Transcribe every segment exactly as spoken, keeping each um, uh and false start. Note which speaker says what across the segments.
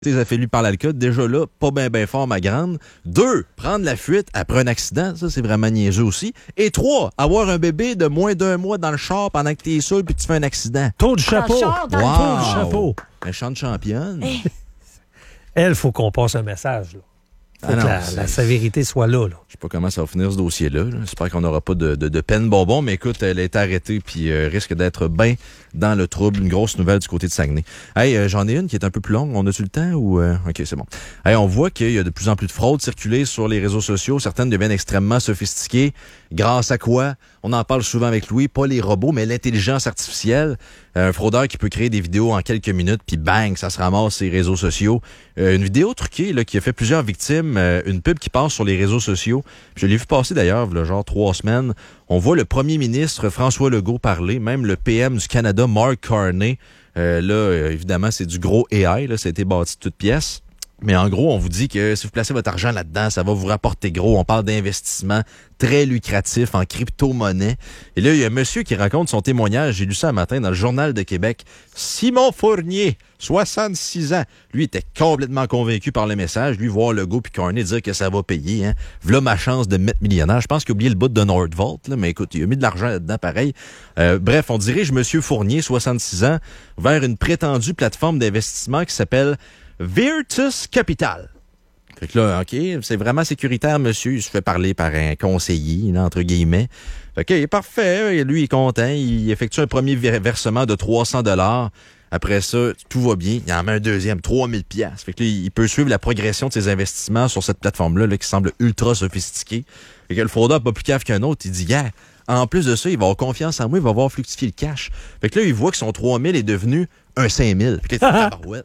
Speaker 1: Ça fait lui parler à le cas. Déjà là, pas bien ben fort, ma grande. Deux, prendre la fuite après un accident. Ça, c'est vraiment niaiseux aussi. Et trois, avoir un bébé de moins d'un mois dans le char pendant que t'es seul puis que tu fais un accident.
Speaker 2: Tour du chapeau.
Speaker 3: char, dans
Speaker 1: wow.
Speaker 3: le
Speaker 2: Tour du chapeau.
Speaker 1: Un chant de championne.
Speaker 3: Hey.
Speaker 2: Elle, faut qu'on passe un message. Là. Faut
Speaker 1: Ah
Speaker 2: que
Speaker 1: non,
Speaker 2: la,
Speaker 1: c'est-
Speaker 2: la sévérité soit là. là.
Speaker 1: Je sais pas comment ça va finir ce dossier-là. là. J'espère qu'on n'aura pas de, de, de peine bonbon, mais écoute, elle a été arrêtée puis euh, risque d'être bien dans le trouble. Une grosse nouvelle du côté de Saguenay. Hey, euh, j'en ai une qui est un peu plus longue. On a-tu le temps ou... euh, OK, c'est bon. Hey, on voit qu'il y a de plus en plus de fraudes circulées sur les réseaux sociaux. Certaines deviennent extrêmement sophistiquées. Grâce à quoi? On en parle souvent avec Louis. Pas les robots, mais l'intelligence artificielle. Un fraudeur qui peut créer des vidéos en quelques minutes, puis bang, ça se ramasse sur les réseaux sociaux. Euh, une vidéo truquée là, qui a fait plusieurs victimes. Euh, une pub qui passe sur les réseaux sociaux. Je l'ai vu passer d'ailleurs, il y a genre trois semaines. On voit le premier ministre François Legault parler, même le P M du Canada, Mark Carney. Euh, là, euh, évidemment, c'est du gros A I, là, ça a été bâti de toutes pièces. Mais en gros, on vous dit que si vous placez votre argent là-dedans, ça va vous rapporter gros. On parle d'investissement très lucratif en crypto-monnaie. Et là, il y a un monsieur qui raconte son témoignage. J'ai lu ça un matin dans le Journal de Québec. Simon Fournier, soixante-six ans. Lui était complètement convaincu par le message. Lui, voir Legault puis Carney dire que ça va payer. Hein. Voilà ma chance de me mettre millionnaire. Je pense qu'il a oublié le bout de Nordvolt. Là, mais écoute, il a mis de l'argent là-dedans pareil. Euh, bref, on dirige monsieur Fournier, soixante-six ans, vers une prétendue plateforme d'investissement qui s'appelle Virtus Capital. Fait que là, OK, c'est vraiment sécuritaire, monsieur. Il se fait parler par un conseiller, là, entre guillemets. Fait que, il est parfait. Lui, il est content. Il effectue un premier versement de trois cents dollars. Après ça, tout va bien. Il en met un deuxième, trois mille piastres. Fait que là, il peut suivre la progression de ses investissements sur cette plateforme-là, là, qui semble ultra sophistiquée. Fait que le fraudeur, pas plus cave qu'un autre, il dit, yeah, en plus de ça, il va avoir confiance en moi, il va avoir fluctifié le cash. Fait que là, il voit que son trois mille est devenu un cinq mille. Fait que là, il dit, tabarouette.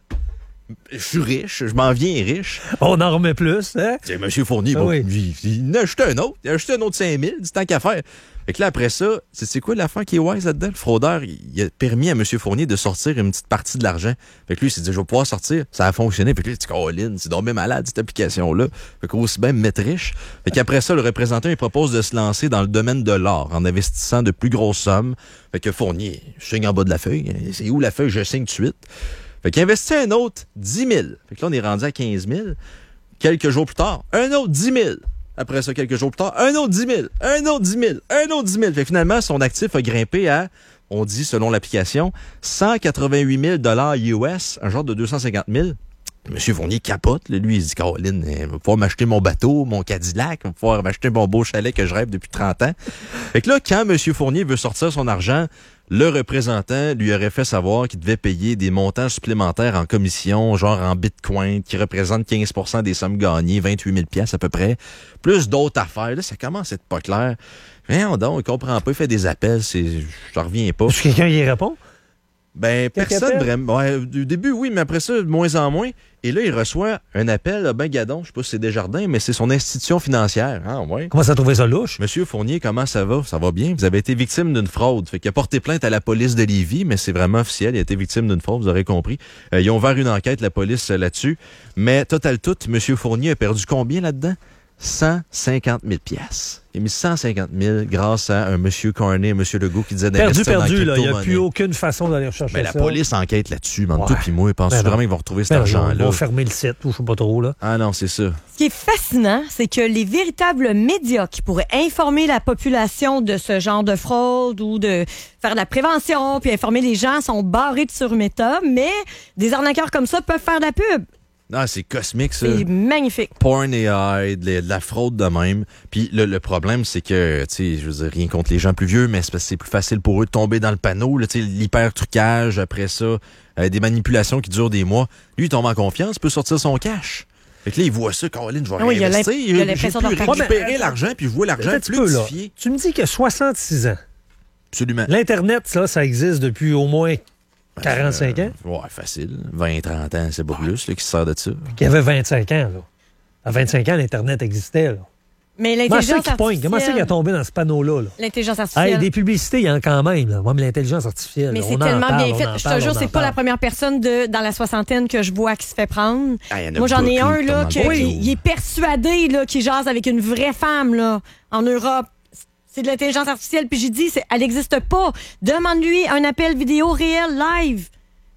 Speaker 1: Je suis riche, je m'en viens riche.
Speaker 2: On en remet plus, hein?
Speaker 1: C'est M. Fournier,
Speaker 2: Ah
Speaker 1: bon,
Speaker 2: oui.
Speaker 1: il, il en a acheté un autre. Il a acheté un autre cinq mille, du tant qu'à faire. Fait que là, après ça, c'est, c'est quoi l'affaire qui est wise là-dedans? Le fraudeur, il, il a permis à M. Fournier de sortir une petite partie de l'argent. Fait que lui, il s'est dit, je vais pouvoir sortir. Ça a fonctionné. Fait que lui, il dit, Caroline, c'est donc bien malade, cette application-là. Fait qu'aussi bien me mettre riche. Fait qu'après ça, le représentant, il propose de se lancer dans le domaine de l'art en investissant de plus grosses sommes. Fait que Fournier, je signe en bas de la feuille. C'est où la feuille? Je signe tout de suite. Fait qu'il investit un autre dix mille. Fait que là, on est rendu à quinze mille. Quelques jours plus tard, un autre dix mille. Après ça, quelques jours plus tard, un autre dix mille. Un autre dix mille. Un autre dix mille. Fait que finalement, son actif a grimpé à, on dit selon l'application, cent quatre-vingt-huit mille dollars U S, un genre de deux cent cinquante mille. Monsieur Fournier capote. Là, lui, il se dit, Caroline, il va pouvoir m'acheter mon bateau, mon Cadillac, il va pouvoir m'acheter mon beau chalet que je rêve depuis trente ans. Fait que là, quand Monsieur Fournier veut sortir son argent, le représentant lui aurait fait savoir qu'il devait payer des montants supplémentaires en commission, genre en bitcoin, qui représentent quinze pour cent des sommes gagnées, vingt-huit mille piastres à peu près, plus d'autres affaires. Là, ça commence à être pas clair. Voyons donc, il comprend pas, il fait des appels, c'est, je reviens pas.
Speaker 2: Est-ce que quelqu'un y répond?
Speaker 1: Ben,
Speaker 2: Quelqu'un
Speaker 1: personne
Speaker 2: appelle?
Speaker 1: vraiment. Ouais, du début, oui, mais après ça, de moins en moins. Et là, il reçoit un appel, là, ben gadon, je sais pas si c'est Desjardins, mais c'est son institution financière. Ah, ouais.
Speaker 2: Comment ça a trouvé ça louche?
Speaker 1: Monsieur Fournier, comment ça va? Ça va bien? Vous avez été victime d'une fraude. Fait qu'il a porté plainte à la police de Lévis, mais c'est vraiment officiel. Il a été victime d'une fraude, vous aurez compris. Euh, ils ont ouvert une enquête, la police, euh, là-dessus. Mais total tout, Monsieur Fournier a perdu combien là-dedans? cent cinquante mille piastres. Il a mis cent cinquante mille grâce à un Monsieur Carney, un Monsieur Legault qui disait
Speaker 2: Perdu,
Speaker 1: d'investir
Speaker 2: perdu,
Speaker 1: dans
Speaker 2: là. Il n'y a
Speaker 1: crypto-monnaie.
Speaker 2: plus aucune façon d'aller rechercher
Speaker 1: Ben,
Speaker 2: ça.
Speaker 1: la police enquête là-dessus, man.
Speaker 2: Ouais.
Speaker 1: Toi puis moi, penses-tu
Speaker 2: Ben non.
Speaker 1: vraiment qu'ils vont retrouver cet
Speaker 2: Ben,
Speaker 1: argent-là?
Speaker 2: Ils vont fermer le site ou je sais pas trop, là.
Speaker 1: Ah non, c'est ça.
Speaker 3: Ce qui est fascinant, c'est que les véritables médias qui pourraient informer la population de ce genre de fraude ou de faire de la prévention puis informer les gens sont barrés de sur Meta, mais des arnaqueurs comme ça peuvent faire de la pub.
Speaker 1: Non, c'est cosmique, ça.
Speaker 3: C'est magnifique.
Speaker 1: Porn A I, de, de la fraude de même. Puis le, le problème, c'est que, tu sais, je veux dire, rien contre les gens plus vieux, mais c'est parce que c'est plus facile pour eux de tomber dans le panneau. Tu sais, l'hyper-trucage, après ça, euh, des manipulations qui durent des mois. Lui, il tombe en confiance, peut sortir son cash. Fait que là, il voit ça, Caroline, je vais
Speaker 3: Ah oui, il y a
Speaker 1: réinvestir.
Speaker 3: l'imp- il y a l'impression
Speaker 1: J'ai pu
Speaker 3: d'en faire-
Speaker 1: récupérer
Speaker 2: Ouais, mais-
Speaker 1: l'argent, puis je vois l'argent
Speaker 2: Attends un petit peu, là.
Speaker 1: fluctifier.
Speaker 2: Tu me dis qu'il y a soixante-six ans.
Speaker 1: Absolument.
Speaker 2: L'Internet, ça, ça existe depuis au moins quarante-cinq ans.
Speaker 1: Euh, ouais, facile. vingt, trente ans, c'est pas plus, là, qui se sert de ça.
Speaker 2: Il y avait vingt-cinq ans, là. À vingt-cinq ans, l'Internet existait, là.
Speaker 3: Mais
Speaker 2: Comment
Speaker 3: l'intelligence
Speaker 2: ça qu'il pointe? Comment ça qu'il a
Speaker 3: artificielle...
Speaker 2: tombé dans ce panneau-là, là?
Speaker 3: L'intelligence
Speaker 2: Hey,
Speaker 3: artificielle...
Speaker 2: des publicités, il y en a quand même, là. Ouais, mais l'intelligence artificielle,
Speaker 3: Mais
Speaker 2: là,
Speaker 3: c'est
Speaker 2: on en
Speaker 3: tellement
Speaker 2: parle,
Speaker 3: bien
Speaker 2: on
Speaker 3: fait.
Speaker 2: en
Speaker 3: Je te
Speaker 2: parle,
Speaker 3: jure,
Speaker 2: on
Speaker 3: c'est
Speaker 2: en
Speaker 3: pas la
Speaker 2: parle.
Speaker 3: première personne de, dans la soixantaine que je vois qui se fait prendre.
Speaker 1: Ah, y en a
Speaker 3: Moi, j'en ai
Speaker 1: beaucoup
Speaker 3: un
Speaker 1: qui
Speaker 3: là,
Speaker 1: tombent
Speaker 3: qui,
Speaker 1: dans le
Speaker 3: qui-
Speaker 1: panneau.
Speaker 3: il est persuadé là, qu'il jase avec une vraie femme là, en Europe. C'est de l'intelligence artificielle. Puis j'ai dit, c'est, elle n'existe pas. Demande-lui un appel vidéo réel, live.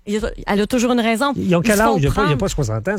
Speaker 3: il a- elle a toujours une raison.
Speaker 2: Ils ont
Speaker 3: Ils
Speaker 2: quel
Speaker 3: se
Speaker 2: âge?
Speaker 3: font
Speaker 2: Il n'y a, pas- il y a
Speaker 3: prendre.
Speaker 2: pas soixante ans.